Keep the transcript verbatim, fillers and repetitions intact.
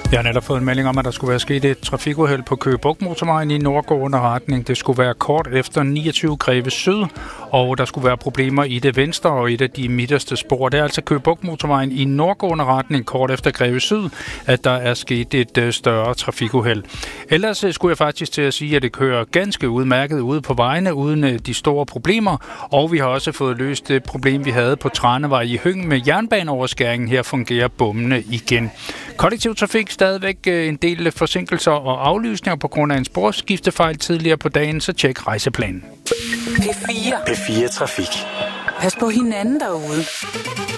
Jeg har netop fået en melding om, at der skulle være sket et trafikuheld på Køge Bugt Motorvejen i nordgående retning. Det skulle være kort efter niogtyve Greve Syd, og der skulle være problemer i det venstre og et af de midterste spor. Det er altså Køge Bugt Motorvejen i nordgående retning kort efter Greve Syd, at der er sket et større trafikuheld. Ellers skulle jeg faktisk til at sige, at det kører ganske udmærket ude på vejene uden de store problemer, og vi har også fået løst det problem, vi havde på Tranevej i Høng med jernbaneoverskæringen. Her fungerer bommene igen. Kollektiv trafik stadigvæk en del forsinkelser og aflysninger på grund af en sporskiftefejl tidligere på dagen, så tjek rejseplanen. P fire. P fire Trafik. Pas på hinanden derude.